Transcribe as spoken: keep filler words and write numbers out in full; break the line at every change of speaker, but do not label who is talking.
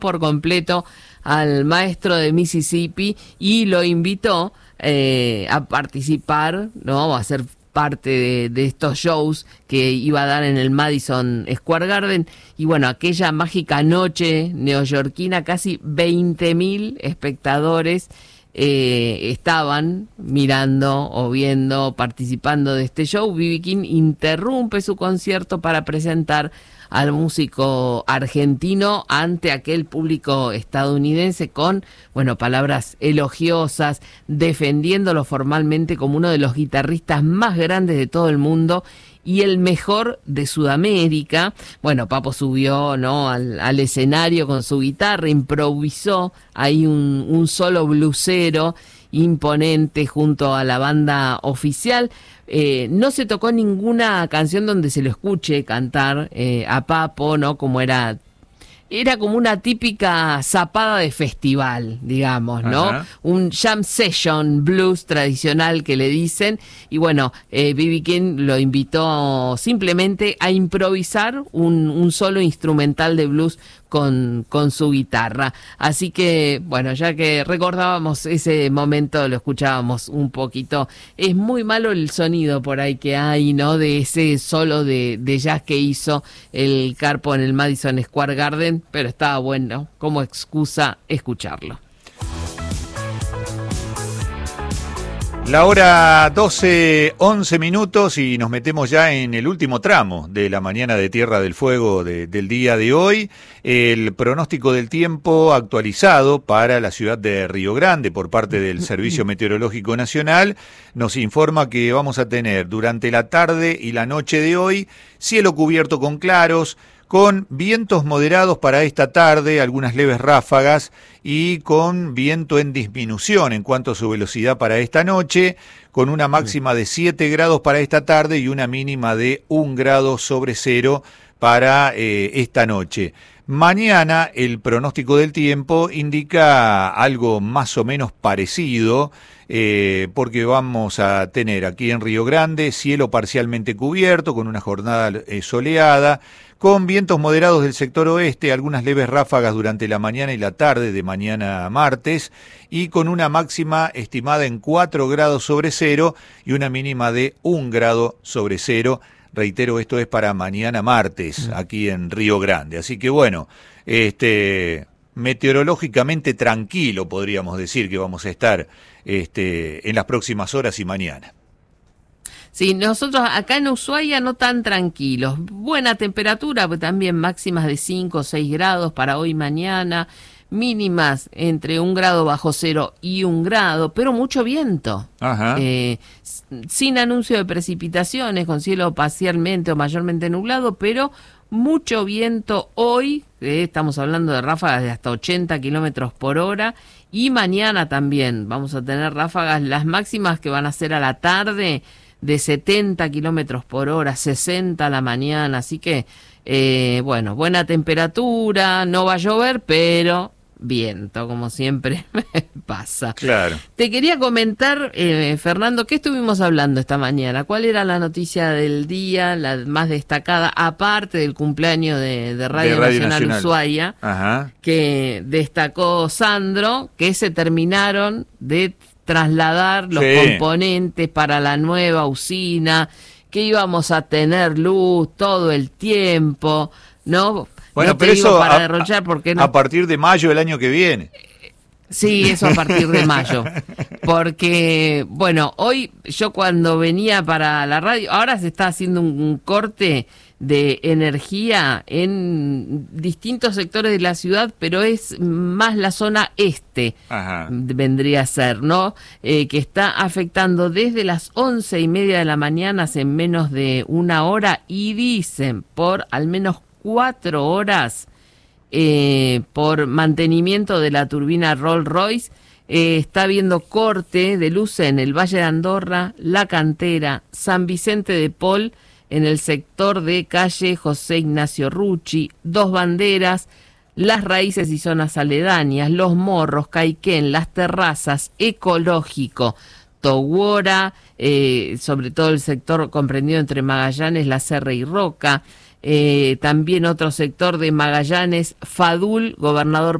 por completo al maestro de Mississippi y lo invitó eh, a participar, ¿no? A ser parte de, de estos shows que iba a dar en el Madison Square Garden. Y bueno, aquella mágica noche neoyorquina, casi veinte mil espectadores eh, estaban mirando o viendo, participando de este show. B B King interrumpe su concierto para presentar al músico argentino ante aquel público estadounidense con, bueno, palabras elogiosas, defendiéndolo formalmente como uno de los guitarristas más grandes de todo el mundo y el mejor de Sudamérica. Bueno, Papo subió, ¿no?, al, al escenario con su guitarra, improvisó ahí un, un solo blusero imponente junto a la banda oficial. Eh, no se tocó ninguna canción donde se lo escuche cantar eh, a Papo, ¿no? Como era, era como una típica zapada de festival, digamos, ¿no? Ajá. Un jam session blues tradicional que le dicen. Y bueno, eh, B B King lo invitó simplemente a improvisar un, un solo instrumental de blues con, con su guitarra. Así que, bueno, ya que recordábamos ese momento, lo escuchábamos un poquito. Es muy malo el sonido por ahí que hay, ¿no?, de ese solo de, de jazz que hizo el Carpo en el Madison Square Garden, pero estaba bueno como excusa escucharlo.
La hora doce, once minutos y nos metemos ya en el último tramo de la mañana de Tierra del Fuego de, del día de hoy. El pronóstico del tiempo actualizado para la ciudad de Río Grande por parte del Servicio Meteorológico Nacional nos informa que vamos a tener durante la tarde y la noche de hoy cielo cubierto con claros, con vientos moderados para esta tarde, algunas leves ráfagas y con viento en disminución en cuanto a su velocidad para esta noche, con una máxima de siete grados para esta tarde y una mínima de un grado sobre cero para eh, esta noche. Mañana el pronóstico del tiempo indica algo más o menos parecido, eh, porque vamos a tener aquí en Río Grande cielo parcialmente cubierto con una jornada eh, soleada, con vientos moderados del sector oeste, algunas leves ráfagas durante la mañana y la tarde de mañana martes, y con una máxima estimada en cuatro grados sobre cero y una mínima de un grado sobre cero. Reitero, esto es para mañana martes, aquí en Río Grande. Así que bueno, este, meteorológicamente tranquilo podríamos decir que vamos a estar este, en las próximas horas y mañana.
Sí, nosotros acá en Ushuaia no tan tranquilos. Buena temperatura, pero también máximas de cinco o seis grados para hoy y mañana. Mínimas entre un grado bajo cero y un grado, pero mucho viento. Ajá. Eh, sin anuncio de precipitaciones, con cielo parcialmente o mayormente nublado, pero mucho viento hoy. Eh, estamos hablando de ráfagas de hasta ochenta kilómetros por hora. Y mañana también vamos a tener ráfagas, las máximas que van a ser a la tarde, de setenta kilómetros por hora, sesenta a la mañana, así que, eh, bueno, buena temperatura, no va a llover, pero viento, como siempre pasa.
Claro.
Te quería comentar, eh, Fernando, ¿qué estuvimos hablando esta mañana? ¿Cuál era la noticia del día, la más destacada, aparte del cumpleaños de, de Radio, de Radio Nacional, Nacional Ushuaia, Ajá. que destacó Sandro, que se terminaron de trasladar los sí. componentes para la nueva usina, que íbamos a tener luz todo el tiempo, ¿no?
Bueno,
no
pero eso
para
a,
derrochar porque no...
a partir de mayo del año que viene.
Sí, eso a partir de mayo. Porque, bueno, hoy yo cuando venía para la radio, ahora se está haciendo un, un corte de energía en distintos sectores de la ciudad, pero es más la zona este, Ajá. vendría a ser, ¿no? Eh, que está afectando desde las once y media de la mañana en menos de una hora y dicen por al menos cuatro horas eh, por mantenimiento de la turbina Rolls-Royce. Eh, está habiendo corte de luz en el Valle de Andorra, La Cantera, San Vicente de Paul, en el sector de calle José Ignacio Rucci, Dos Banderas, Las Raíces y zonas aledañas, Los Morros, Caiquén, Las Terrazas, Ecológico, Toguora, eh, sobre todo el sector comprendido entre Magallanes, La Serra y Roca, eh, también otro sector de Magallanes, Fadul, gobernador